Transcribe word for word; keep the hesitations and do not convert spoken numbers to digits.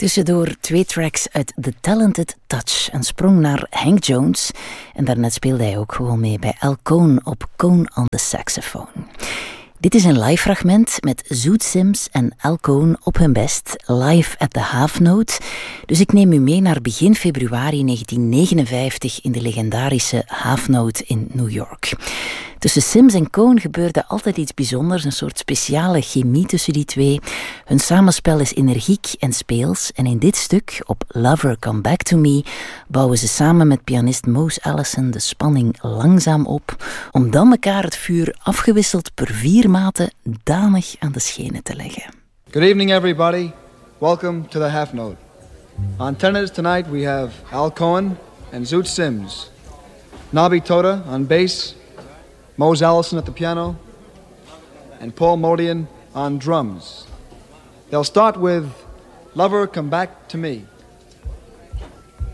Tussendoor twee tracks uit The Talented Touch. Een sprong naar Hank Jones. En daarnet speelde hij ook gewoon mee bij Al Cohn op Cohn on the saxophone. Dit is een live fragment met Zoot Sims en Al Cohn op hun best, live at the Half Note. Dus ik neem u mee naar begin februari negentien negenenvijftig in de legendarische Half Note in New York. Tussen Sims en Cohn gebeurde altijd iets bijzonders, een soort speciale chemie tussen die twee. Hun samenspel is energiek en speels en in dit stuk, op Lover Come Back to Me, bouwen ze samen met pianist Mose Allison de spanning langzaam op, om dan elkaar het vuur afgewisseld per vier maten danig aan de schenen te leggen. Good evening everybody, welcome to the Half Note. On tenors tonight we have Al Cohn and Zoot Sims, Nabi Toda on bass, Mose Allison at the piano, and Paul Modian on drums. They'll start with Lover Come Back to Me.